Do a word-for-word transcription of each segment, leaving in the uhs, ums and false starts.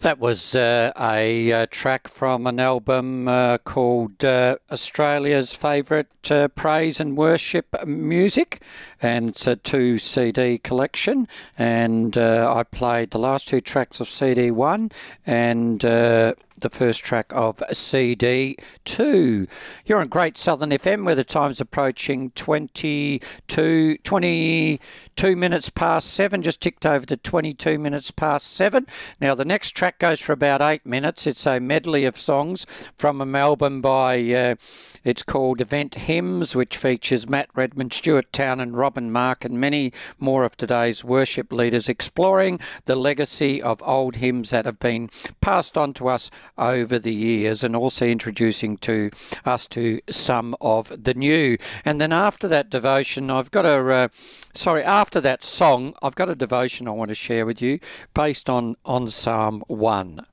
That was uh, a uh, track from an album uh, called uh, Australia's Favourite uh, Praise and Worship Music, and it's a two C D collection, and uh, I played the last two tracks of C D one and uh, the first track of C D two. You're on Great Southern F M where the time's approaching twenty-two, twenty-two minutes past seven, just ticked over to twenty-two minutes past seven. Now the next track goes for about eight minutes. It's a medley of songs from an album by, uh, it's called Event Hymns, which features Matt Redman, Stuart Townend, Robin Mark and many more of today's worship leaders exploring the legacy of old hymns that have been passed on to us over the years, and also introducing to us to some of the new. And then after that devotion, I've got a, uh, sorry, after that song, I've got a devotion I want to share with you based on, on Psalm one.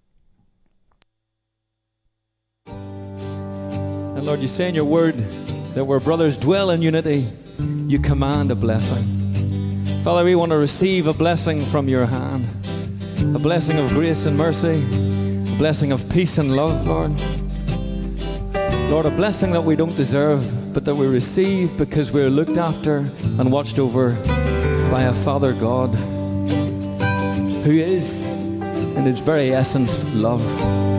And Lord, you say in your word that where brothers dwell in unity, you command a blessing. Father, we want to receive a blessing from your hand, a blessing of grace and mercy, a blessing of peace and love, Lord. Lord, a blessing that we don't deserve, but that we receive because we're looked after and watched over by a Father God who is, in his very essence, love.